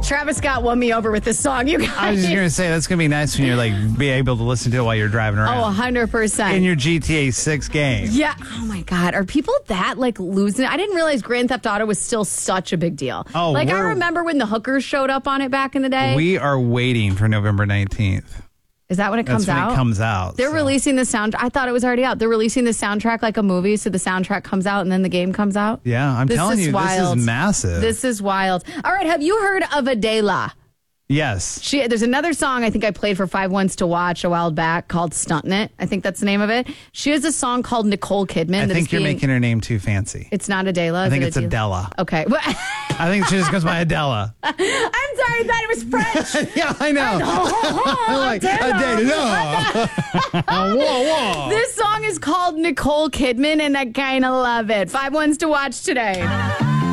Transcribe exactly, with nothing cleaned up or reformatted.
Travis Scott won me over with this song, you guys. I was just going to say, that's going to be nice when you're like, be able to listen to it while you're driving around. Oh, one hundred percent. In your G T A six game. Yeah. Oh, my God. Are people that, like, losing it? I didn't realize Grand Theft Auto was still such a big deal. Oh, Like, I we're- remember when the hookers showed up on it back in the day. We are waiting for November nineteenth. Is that when it comes That's when out? it comes out. They're so. releasing the sound. I thought it was already out. They're releasing the soundtrack like a movie, so the soundtrack comes out and then the game comes out. Yeah, I'm This telling is you, wild. this is massive. This is wild. All right, have you heard of Adela? yes. She, there's another song I think I played for Five Ones to Watch a while back called Stuntin' It. I think that's the name of it. She has a song called Nicole Kidman. I that think is you're being- making her name too fancy. It's not Adela. I is think it it's Adela. Okay. Well, I think she just goes by Adela. I'm sorry, I thought it was French. yeah, I know. I'm like, Adela. whoa, whoa. This song is called Nicole Kidman, and I kind of love it. Five Ones to Watch today.